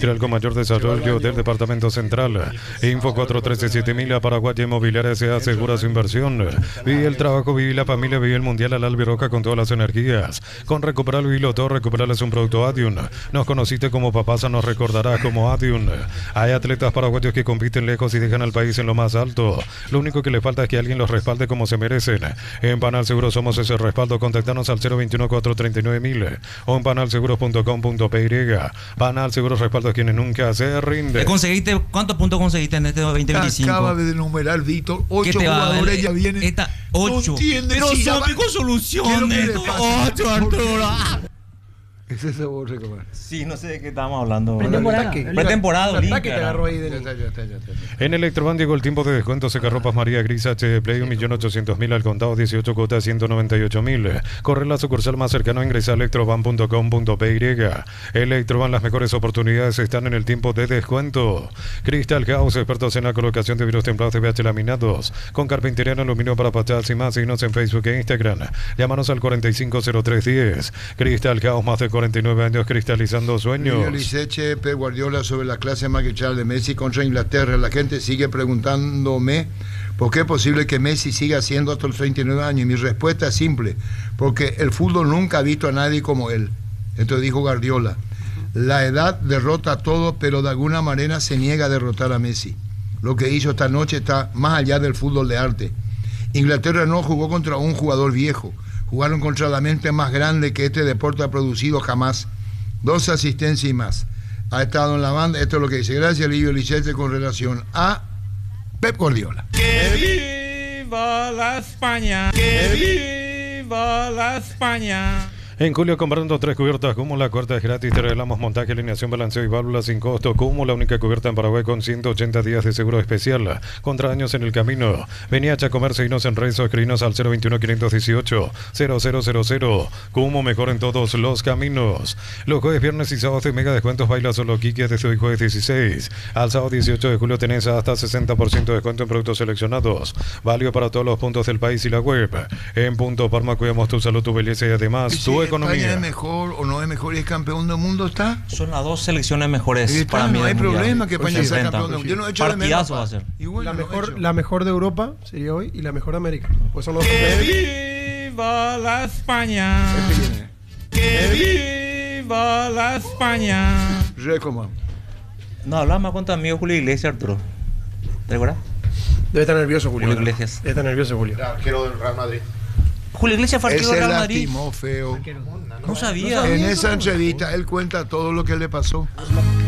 industrial con mayor desarrollo del departamento central. Info 413-7000, a Paraguay Inmobiliaria se asegura su inversión. Vive el trabajo, vive la familia, vive el mundial al Albiroca con todas las energías. Con Recuperar, vivilo todo, Recuperar es un producto Adium. Nos conociste como Papasa, nos recordarás como Adium. Hay atletas paraguayos que compiten lejos y dejan al país en lo más alto. Lo único que le falta es que alguien los respalde como se merecen. En Panal Seguro somos ese respaldo. Contactanos al 021-439-1000 o en panalseguros.com.py. Panal Seguros, respaldo a quienes nunca se rinde. ¿Cuántos puntos conseguiste en este 2025? Acaba de enumerar Víctor, 8 jugadores ya vienen. 8. No entiende, pero si son ya con soluciones. 8, Arturo. ¿Es ese vos, Recomar? Sí, no sé de qué estamos hablando. Pretemporada. Olimpia. Que te agarró ahí En Electroban llegó el tiempo de descuento. Secarropas María Gris HD Play, 1.800.000 al contado, 18 cuotas, 198.000. Corre la sucursal más cercana, ingresa a electroban.com.py. Electroban, las mejores oportunidades están en el tiempo de descuento. Crystal House, expertos en la colocación de vidrios templados de VH laminados, con carpintería en aluminio para fachadas y más. Síguenos en Facebook e Instagram. Llámanos al 450310. Crystal House, más de 49 años cristalizando sueños. Liceche, Pep Guardiola sobre la clase magistral de Messi contra Inglaterra. La gente sigue preguntándome por qué es posible que Messi siga siendo hasta los 39 años. Y mi respuesta es simple, porque el fútbol nunca ha visto a nadie como él. Esto dijo Guardiola. La edad derrota todo, pero de alguna manera se niega a derrotar a Messi. Lo que hizo esta noche está más allá del fútbol de arte. Inglaterra no jugó contra un jugador viejo. Jugaron contra la mente más grande que este deporte ha producido jamás. 2 asistencias y más. Ha estado en la banda. Esto es lo que dice. Gracias, Livio Licete, con relación a Pep Guardiola. ¡Que viva la España! ¡Que viva la España! En julio, comprando 3 cubiertas como la cuarta es gratis. Te regalamos montaje, alineación, balanceo y válvulas sin costo. Como la única cubierta en Paraguay con 180 días de seguro especial contra daños en el camino. Vení a Chacomer, seguinos en redes o escribinos al 021-518-0000. Como mejor en todos los caminos. Los jueves, viernes y sábados de mega descuentos. Baila solo Kike desde hoy jueves 16. Al sábado 18 de julio tenés hasta 60% de descuento en productos seleccionados. Válido para todos los puntos del país y la web. En Punto Parma cuidamos tu salud, tu belleza y además tu economía. ¿España es mejor o no es mejor y es campeón del mundo? ¿Está? Son las 2 selecciones mejores para mí. No hay problema que España sea campeón del mundo. Yo no he hecho partidazo va a ser. Bueno, la mejor de Europa sería hoy y la mejor de América. Pues son los ¡que viva la España! ¡Que viva la España! Recomar. No, hablaba más con tu amigo Julio Iglesias, Arturo. ¿Te acuerdas? Debe estar nervioso, Julio. Julio Iglesias. Debe estar nervioso, Julio. Arquero del Real Madrid. Julio Iglesias fue arquero del Real Madrid. Lastimó feo. No sabía. En esa entrevista él cuenta todo lo que le pasó.